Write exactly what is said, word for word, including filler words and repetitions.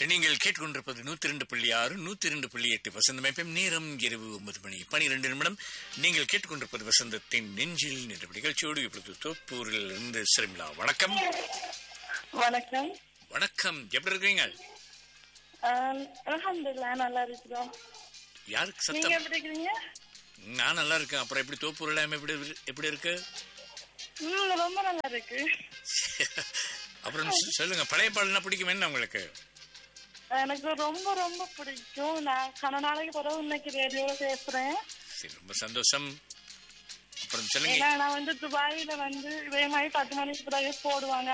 நீங்கள் கேட்டுக்கொண்டிருப்பது நூத்தி இரண்டு புள்ளி ஆறு நூத்தி இரண்டு புள்ளி எட்டு வசந்தம் எஃப்எம். நேரம் இரவு ஒன்பது மணி பனிரெண்டு நிமிடம். நீங்கள் கேட்டுக்கொண்டிருப்பது வசந்தத்தின் நெஞ்சில் நின்ற நிகழ்ச்சியோடு இப்பொழுது தோப்பூரில் இருந்து சிரிமிளா. வணக்கம். வணக்கம். வணக்கம், எப்படி இருக்கீங்க? அல்ஹம்துலில்லாஹ், நல்லா இருக்கிறோம். யாருக்கு நீங்க சத்தம்? எப்படி இருக்கீங்க? நான் நல்லா இருக்கேன். அப்புறம் எப்படி தோப்பூர் எல்லாம் எப்படி எப்படி இருக்கு? ம், ரொம்ப நல்லா இருக்கு. அப்புறம் சொ- சொல்லுங்க, பழைய பாடல்னா பிடிக்கும் என்ன உங்களுக்கு? எனக்கு ரொம்ப ரொம்ப பிடிக்கும். நான் கன நாளைக்கு பிறகு இன்னைக்கு ரேடியோல பேசுறேன். சரி, ரொம்ப சந்தோஷம். அப்புறம் சொல்லுங்க. ஏன்னா நான் வந்து துபாயில வந்து இதே மாதிரி பத்து மணிக்கு பிறகு போடுவாங்க.